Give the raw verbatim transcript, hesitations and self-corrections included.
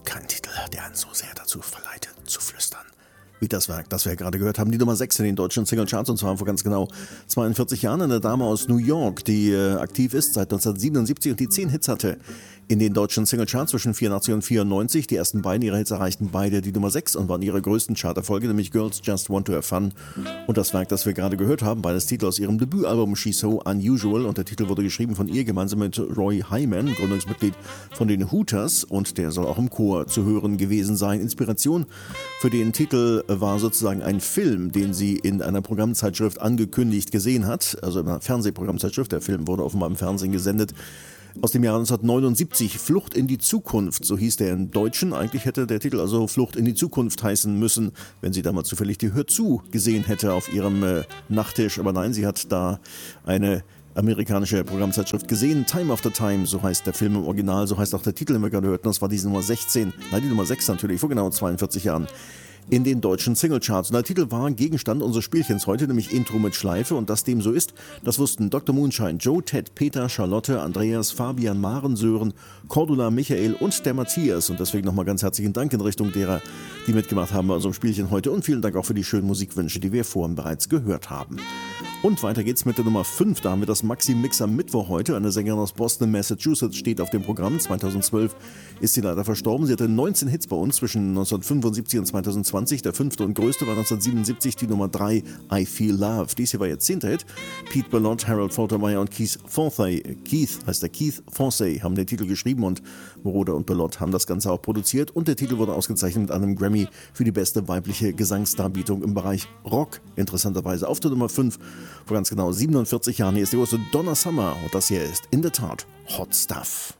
kein Titel, der einen so sehr dazu verleitet, zu flüstern. Wie das Werk, das wir ja gerade gehört haben, die Nummer sechs in den deutschen Singlecharts, und zwar vor ganz genau zweiundvierzig Jahren. Eine Dame aus New York, die äh, aktiv ist seit neunzehnhundertsiebenundsiebzig und die zehn Hits hatte in den deutschen Singlecharts zwischen vierundachtzig und vierundneunzig. Die ersten beiden ihrer Hits erreichten beide die Nummer sechs und waren ihre größten Charterfolge, nämlich Girls Just Want to Have Fun und das Werk, das wir gerade gehört haben, beides Titel aus ihrem Debütalbum She's So Unusual, und der Titel wurde geschrieben von ihr gemeinsam mit Roy Hyman, Gründungsmitglied von den Hooters, und der soll auch im Chor zu hören gewesen sein. Inspiration für den Titel war sozusagen ein Film, den sie in einer Programmzeitschrift angekündigt gesehen hat, also in einer Fernsehprogrammzeitschrift. Der Film wurde offenbar im Fernsehen gesendet. Aus dem Jahr neunzehnhundertneunundsiebzig, Flucht in die Zukunft, so hieß der im Deutschen. Eigentlich hätte der Titel also Flucht in die Zukunft heißen müssen, wenn sie damals zufällig die Hör zu gesehen hätte auf ihrem äh, Nachttisch. Aber nein, sie hat da eine amerikanische Programmzeitschrift gesehen. Time After Time, so heißt der Film im Original, so heißt auch der Titel, den wir gerade hörten. Das war die Nummer sechzehn, nein, die Nummer sechs natürlich, vor genau zweiundvierzig Jahren. In den deutschen Singlecharts. Und der Titel war Gegenstand unseres Spielchens heute, nämlich Intro mit Schleife. Und dass dem so ist, das wussten Doktor Moonshine, Joe, Ted, Peter, Charlotte, Andreas, Fabian, Maren, Sören, Cordula, Michael und der Matthias. Und deswegen nochmal ganz herzlichen Dank in Richtung derer, die mitgemacht haben bei unserem Spielchen heute. Und vielen Dank auch für die schönen Musikwünsche, die wir vorhin bereits gehört haben. Und weiter geht's mit der Nummer fünf. Da haben wir das Maxi-Mix am Mittwoch heute. Eine Sängerin aus Boston, Massachusetts, steht auf dem Programm. zweitausendzwölf ist sie leider verstorben. Sie hatte neunzehn Hits bei uns zwischen neunzehnhundertfünfundsiebzig und zweitausendzwanzig. Der fünfte und größte war neunzehnhundertsiebenundsiebzig die Nummer drei, I Feel Love. Dies hier war ihr zehnter Hit. Pete Bellott, Harold Faltermeyer und Keith Forsey, Keith heißt der Keith Forsey, haben den Titel geschrieben, und Moroder und Bellott haben das Ganze auch produziert. Und der Titel wurde ausgezeichnet mit einem Grammy für die beste weibliche Gesangsdarbietung im Bereich Rock. Interessanterweise auf der Nummer fünf. Vor ganz genau siebenundvierzig Jahren. Hier ist die große Donna Summer, und das hier ist in der Tat Hot Stuff.